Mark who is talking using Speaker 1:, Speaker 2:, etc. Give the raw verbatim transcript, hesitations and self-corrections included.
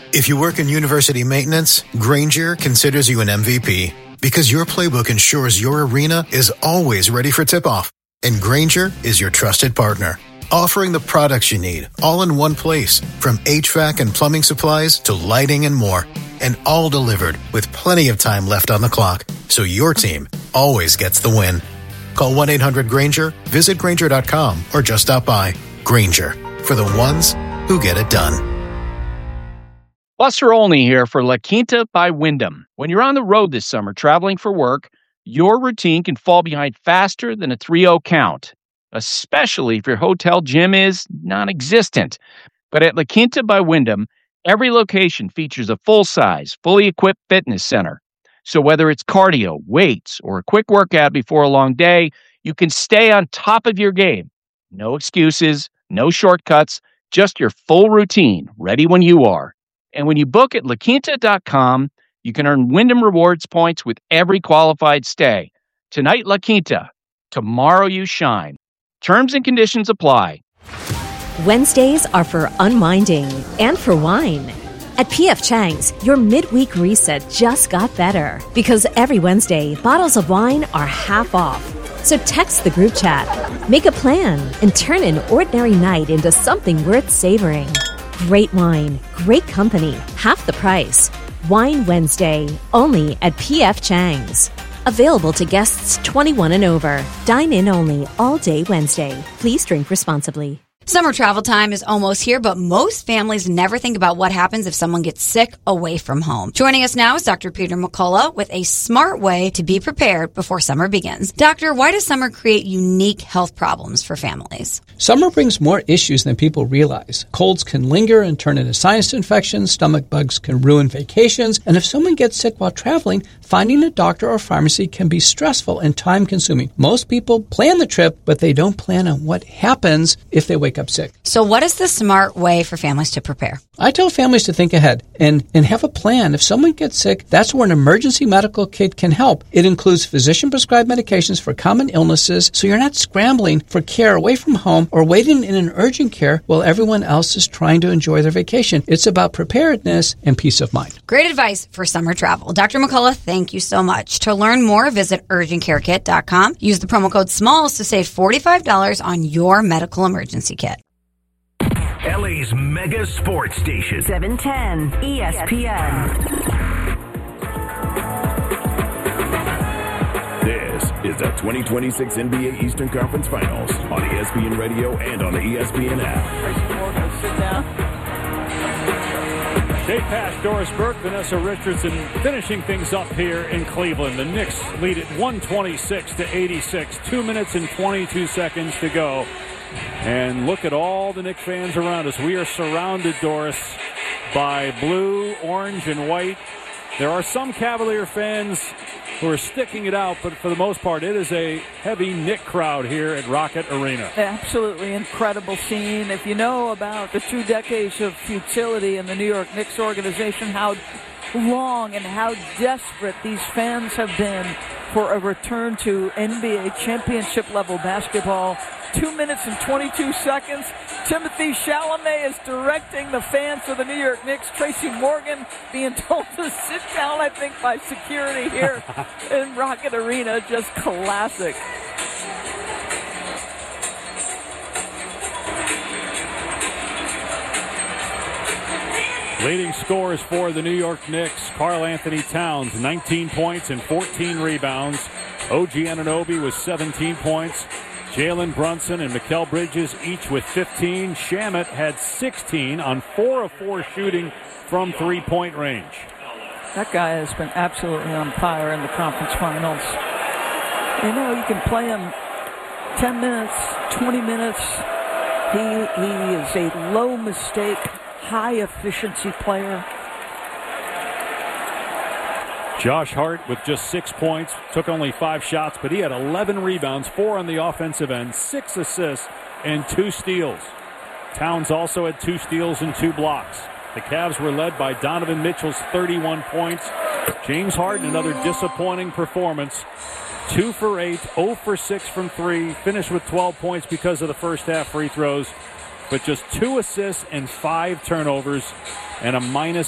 Speaker 1: If you work in university maintenance, Grainger considers you an M V P because your playbook ensures your arena is always ready for tip-off. And Grainger is your trusted partner, offering the products you need all in one place, from H V A C and plumbing supplies to lighting and more, and all delivered with plenty of time left on the clock, so your team always gets the win. Call one eight hundred Grainger, visit Grainger dot com, or just stop by. Grainger, for the ones who get it done.
Speaker 2: Buster Olney here for La Quinta by Wyndham. When you're on the road this summer traveling for work, your routine can fall behind faster than a three oh count, especially if your hotel gym is non-existent. But at La Quinta by Wyndham, every location features a full-size, fully equipped fitness center. So whether it's cardio, weights, or a quick workout before a long day, you can stay on top of your game. No excuses, no shortcuts, just your full routine, ready when you are. And when you book at La Quinta dot com, you can earn Wyndham Rewards points with every qualified stay. Tonight, La Quinta. Tomorrow, you shine. Terms and conditions apply.
Speaker 3: Wednesdays are for unwinding and for wine. At P F Chang's, your midweek reset just got better because every Wednesday, bottles of wine are half off. So text the group chat, make a plan, and turn an ordinary night into something worth savoring. Great wine, great company, half the price. Wine Wednesday, only at P F Chang's. Available to guests twenty-one and over. Dine in only all day Wednesday. Please drink responsibly.
Speaker 4: Summer travel time is almost here, but most families never think about what happens if someone gets sick away from home. Joining us now is Doctor Peter McCullough with a smart way to be prepared before summer begins. Doctor, why does summer create unique health problems for families?
Speaker 5: Summer brings more issues than people realize. Colds can linger and turn into sinus infections, stomach bugs can ruin vacations, and if someone gets sick while traveling, finding a doctor or pharmacy can be stressful and time-consuming. Most people plan the trip, but they don't plan on what happens if they wake up sick.
Speaker 4: So what is the smart way for families to prepare?
Speaker 5: I tell families to think ahead and, and have a plan. If someone gets sick, that's where an emergency medical kit can help. It includes physician-prescribed medications for common illnesses, so you're not scrambling for care away from home or waiting in an urgent care while everyone else is trying to enjoy their vacation. It's about preparedness and peace of mind.
Speaker 4: Great advice for summer travel. Doctor McCullough, thank you so much. To learn more, visit urgent care kit dot com. Use the promo code SMALLS to save forty-five dollars on your medical emergency kit.
Speaker 6: L A's mega sports station.
Speaker 7: seven ten E S P N.
Speaker 6: This is the twenty twenty-six N B A Eastern Conference Finals on E S P N Radio and on the E S P N app.
Speaker 8: Sit down. They pass Doris Burke, Vanessa Richardson finishing things up here in Cleveland. The Knicks lead it one twenty-six to eighty-six. Two minutes and twenty-two seconds to go. And look at all the Knicks fans around us. We are surrounded, Doris, by blue, orange, and white. There are some Cavalier fans who are sticking it out, but for the most part, it is a heavy Knick crowd here at Rocket Arena.
Speaker 9: Absolutely incredible scene. If you know about the two decades of futility in the New York Knicks organization, how long and how desperate these fans have been for a return to N B A championship level basketball. Two minutes and twenty-two seconds. Timothy Chalamet is directing the fans of the New York Knicks. Tracy Morgan being told to sit down, I think, by security here in Rocket Arena. Just classic.
Speaker 8: Leading scorers for the New York Knicks, Karl Anthony Towns, nineteen points and fourteen rebounds. O G Anunoby with seventeen points. Jalen Brunson and Mikal Bridges each with fifteen. Shamet had sixteen on four of four shooting from three-point range.
Speaker 9: That guy has been absolutely on fire in the conference finals. You know, you can play him ten minutes, twenty minutes. He, he is a low-mistake, high-efficiency player.
Speaker 8: Josh Hart with just six points, took only five shots, but he had eleven rebounds, four on the offensive end, six assists, and two steals. Towns also had two steals and two blocks. The Cavs were led by Donovan Mitchell's thirty-one points. James Harden, another disappointing performance. Two for eight, zero for six from three, finished with twelve points because of the first half free throws, but just two assists and five turnovers and a minus